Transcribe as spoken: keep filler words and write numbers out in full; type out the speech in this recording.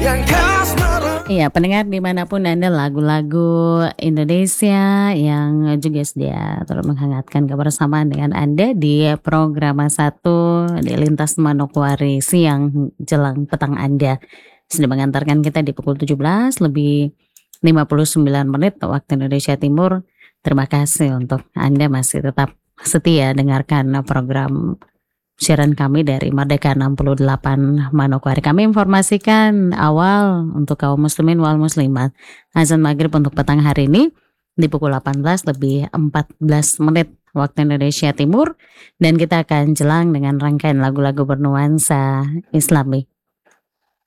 Iya, pendengar dimanapun Anda, lagu-lagu Indonesia yang juga sedia turut menghangatkan kebersamaan dengan Anda di program satu di Lintas Manokwari siang jelang petang Anda. Sudah mengantarkan kita di pukul tujuh belas lebih lima puluh sembilan menit waktu Indonesia Timur. Terima kasih untuk Anda masih tetap setia dengarkan program siaran kami dari Merdeka enam puluh delapan Manokwari. Kami informasikan awal untuk kaum muslimin wal muslimat. Azan maghrib untuk petang hari ini di pukul delapan belas lebih empat belas menit waktu Indonesia Timur. Dan kita akan jelang dengan rangkaian lagu-lagu bernuansa Islami.